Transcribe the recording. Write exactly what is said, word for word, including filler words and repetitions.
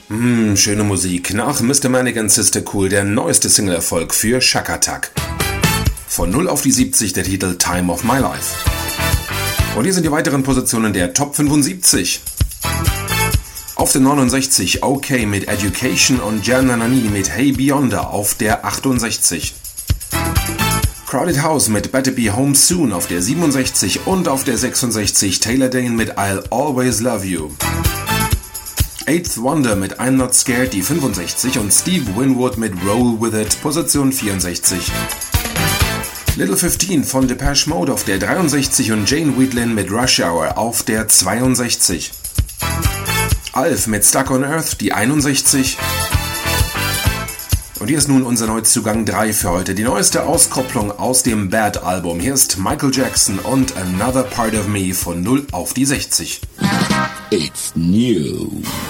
Hm, schöne Musik. Nach Mister Manic and Sister Cool der neueste Single-Erfolg für Shakatak. Von null auf die siebzig der Titel Time of My Life. Und hier sind die weiteren Positionen der Top fünfundsiebzig. Auf der neunundsechzig OK mit Education und Gianna Nannini mit Hey Beyonder auf der achtundsechzig. Crowded House mit Better Be Home Soon auf der siebenundsechzig und auf der sechsundsechzig Taylor Dane mit I'll Always Love You. Eighth Wonder mit I'm Not Scared die fünfundsechzig und Steve Winwood mit Roll With It Position vierundsechzig. Little fifteen von Depeche Mode auf der dreiundsechzig und Jane Wiedlin mit Rush Hour auf der zweiundsechzig. Alf mit Stuck on Earth die einundsechzig. Und hier ist nun unser Neuzugang drei für heute, die neueste Auskopplung aus dem Bad-Album. Hier ist Michael Jackson und Another Part of Me von null auf die sechzig. It's new.